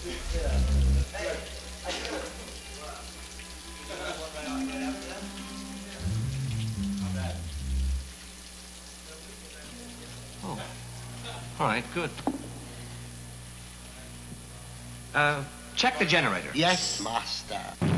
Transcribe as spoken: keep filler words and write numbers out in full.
Oh. All right, good. Uh, check the generator. Yes, master.